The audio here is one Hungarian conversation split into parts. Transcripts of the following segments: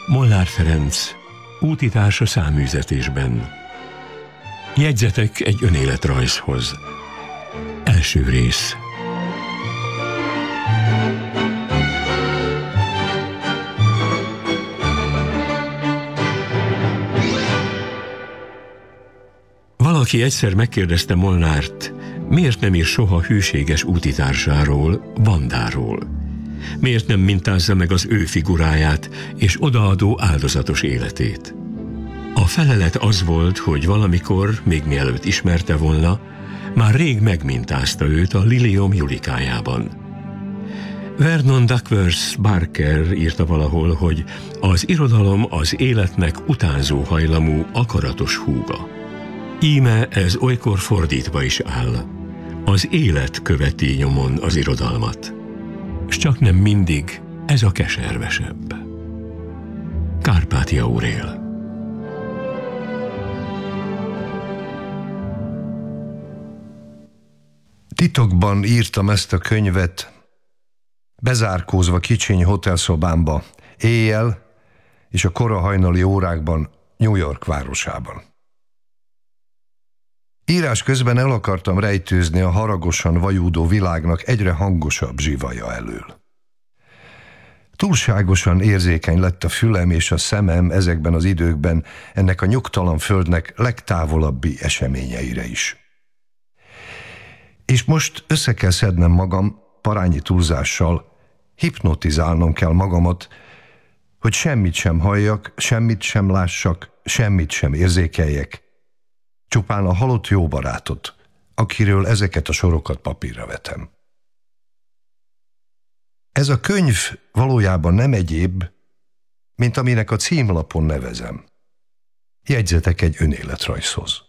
Molnár Ferenc, útitárs a száműzetésben. Jegyzetek egy önéletrajzhoz. Első rész. Valaki egyszer megkérdezte Molnárt, miért nem ír soha hűséges útitársáról, Vandáról. Miért nem mintázza meg az ő figuráját és odaadó áldozatos életét? A felelet az volt, hogy valamikor, még mielőtt ismerte volna, már rég megmintázta őt a Liliom Julikájában. Vernon Duckworth Barker írta valahol, hogy az irodalom az életnek utánzó hajlamú, akaratos húga. Íme ez olykor fordítva is áll. Az élet követi nyomon az irodalmat. S csak nem mindig ez a keservesebb. Kárpáti Aurél. Titokban írtam ezt a könyvet, bezárkózva kicsiny hotelszobámba, éjjel és a kora hajnali órákban New York városában. Írás közben el akartam rejtőzni a haragosan vajúdó világnak egyre hangosabb zsivaja elől. Túlságosan érzékeny lett a fülem és a szemem ezekben az időkben ennek a nyugtalan földnek legtávolabbi eseményeire is. És most össze kell szednem magam, parányi túlzással, hipnotizálnom kell magamat, hogy semmit sem halljak, semmit sem lássak, semmit sem érzékeljek, csupán a halott jó barátot, akiről ezeket a sorokat papírra vetem. Ez a könyv valójában nem egyéb, mint aminek a címlapon nevezem. Jegyzetek egy önéletrajzhoz.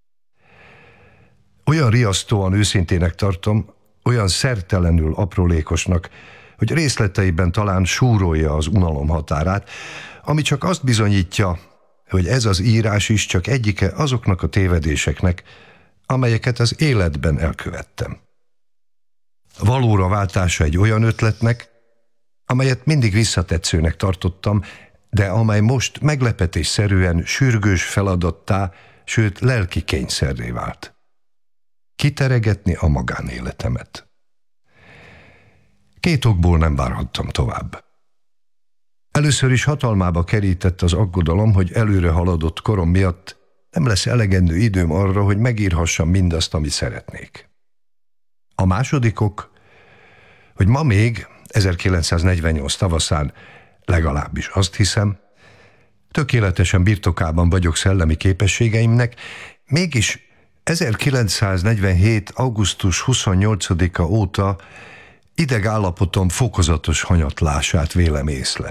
Olyan riasztóan őszintének tartom, olyan szertelenül aprólékosnak, hogy részleteiben talán súrolja az unalom határát, ami csak azt bizonyítja, hogy ez az írás is csak egyike azoknak a tévedéseknek, amelyeket az életben elkövettem. Valóra váltása egy olyan ötletnek, amelyet mindig visszatetszőnek tartottam, de amely most meglepetésszerűen sürgős feladattá, sőt lelki kényszerré vált. Kiteregetni a magánéletemet. 2 okból nem várhattam tovább. Először is hatalmába kerített az aggodalom, hogy előre haladott korom miatt nem lesz elegendő időm arra, hogy megírhassam mindazt, amit szeretnék. A második ok, hogy ma még, 1948 tavaszán, legalábbis azt hiszem, tökéletesen birtokában vagyok szellemi képességeimnek, mégis 1947. augusztus 28-a óta idegállapotom fokozatos hanyatlását vélem észlelni.